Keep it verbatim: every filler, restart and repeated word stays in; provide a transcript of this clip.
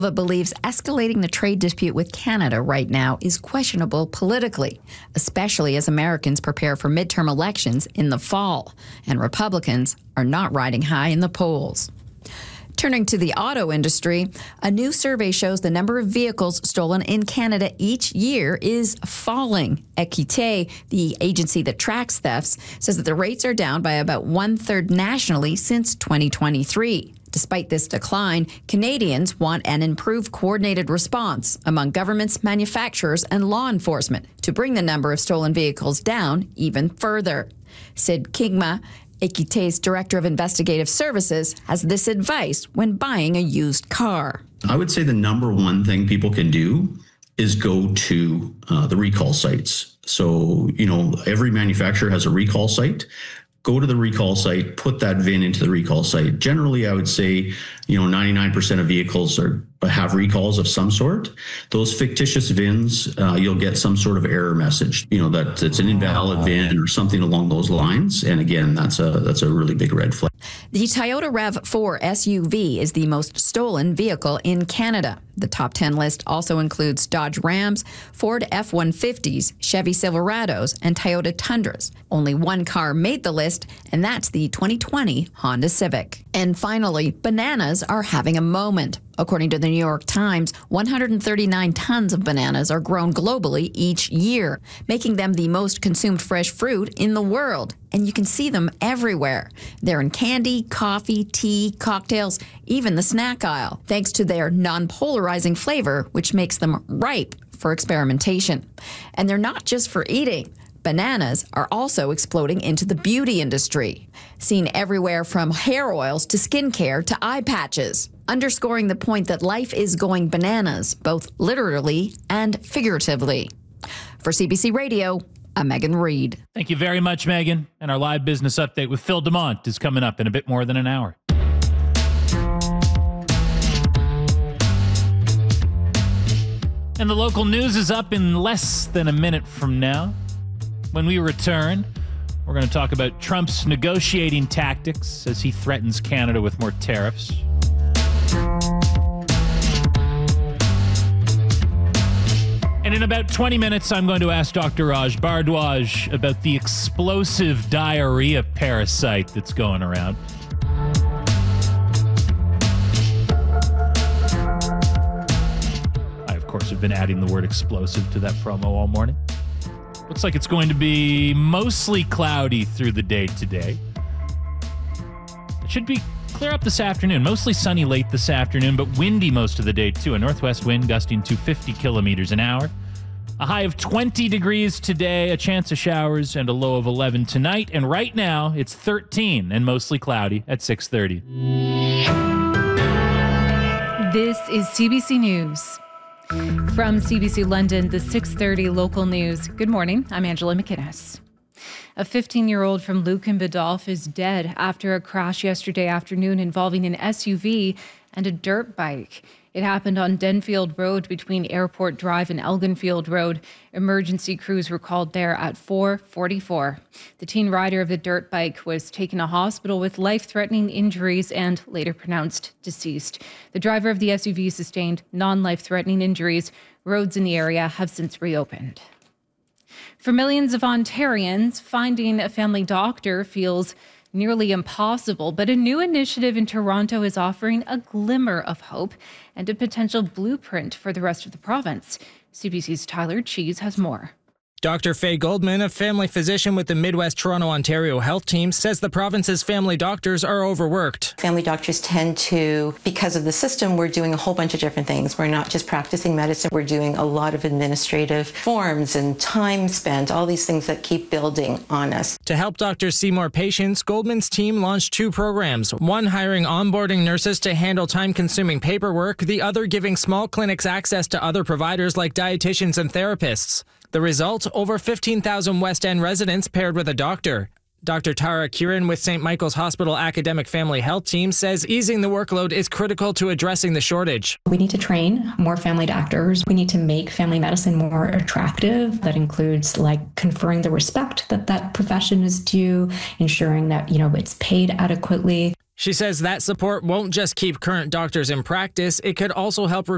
but believes escalating the trade dispute with Canada right now is questionable politically, especially as Americans prepare for midterm elections in the fall, and Republicans are not riding high in the polls. Turning to the auto industry, a new survey shows the number of vehicles stolen in Canada each year is falling. Equité, the agency that tracks thefts, says that the rates are down by about one-third nationally since twenty twenty-three. Despite this decline, Canadians want an improved coordinated response among governments, manufacturers, and law enforcement to bring the number of stolen vehicles down even further. Sid Kingma, Equité's Director of Investigative Services, has this advice when buying a used car. I would say the number one thing people can do is go to uh, the recall sites. So, you know, every manufacturer has a recall site. Go to the recall site, put that V I N into the recall site. Generally, I would say, you know, ninety-nine percent of vehicles are have recalls of some sort. Those fictitious V I Ns, uh, you'll get some sort of error message, you know, that it's an invalid V I N or something along those lines. And again, that's a that's a really big red flag. The Toyota RAV four S U V is the most stolen vehicle in Canada. The top ten list also includes Dodge Rams, Ford F one fifties, Chevy Silverados, and Toyota Tundras. Only one car made the list, and that's the twenty twenty Honda Civic. And finally, bananas are having a moment. According to the New York Times, one hundred thirty-nine tons of bananas are grown globally each year, making them the most consumed fresh fruit in the world. And you can see them everywhere. They're in candy, coffee, tea, cocktails, even the snack aisle, thanks to their non-polarizing flavor, which makes them ripe for experimentation. And they're not just for eating. Bananas are also exploding into the beauty industry, seen everywhere from hair oils to skincare to eye patches, underscoring the point that life is going bananas, both literally and figuratively. For C B C Radio, I'm Megan Reed. Thank you very much, Megan. And our live business update with Phil Demont is coming up in a bit more than an hour. And the local news is up in less than a minute from now. When we return, we're going to talk about Trump's negotiating tactics as he threatens Canada with more tariffs. And in about twenty minutes, I'm going to ask Doctor Raj Bhardwaj about the explosive diarrhea parasite that's going around. I, of course, have been adding the word explosive to that promo all morning. Looks like it's going to be mostly cloudy through the day today. It should be clear up this afternoon. Mostly sunny late this afternoon, but windy most of the day, too. A northwest wind gusting to fifty kilometers an hour. A high of twenty degrees today, a chance of showers, and a low of eleven tonight. And right now, it's thirteen and mostly cloudy at six thirty. This is C B C News. From C B C London, the six thirty local news. Good morning, I'm Angela McInnes. A fifteen-year-old from Lucan Badolph is dead after a crash yesterday afternoon involving an S U V and a dirt bike. It happened on Denfield Road between Airport Drive and Elginfield Road. Emergency crews were called there at four forty-four. The teen rider of the dirt bike was taken to hospital with life-threatening injuries and later pronounced deceased. The driver of the S U V sustained non-life-threatening injuries. Roads in the area have since reopened. For millions of Ontarians, finding a family doctor feels nearly impossible, but a new initiative in Toronto is offering a glimmer of hope and a potential blueprint for the rest of the province. C B C's Tyler Cheese has more. Doctor Faye Goldman, a family physician with the Midwest Toronto Ontario Health Team, says the province's family doctors are overworked. Family doctors tend to, because of the system, we're doing a whole bunch of different things. We're not just practicing medicine, we're doing a lot of administrative forms and time spent, all these things that keep building on us. To help doctors see more patients, Goldman's team launched two programs, one hiring onboarding nurses to handle time-consuming paperwork, the other giving small clinics access to other providers like dietitians and therapists. The result, over fifteen thousand West End residents paired with a doctor. Doctor Tara Kieran with Saint Michael's Hospital Academic Family Health Team says easing the workload is critical to addressing the shortage. We need to train more family doctors. We need to make family medicine more attractive. That includes like conferring the respect that that profession is due, ensuring that, you know, it's paid adequately. She says that support won't just keep current doctors in practice, it could also help recruit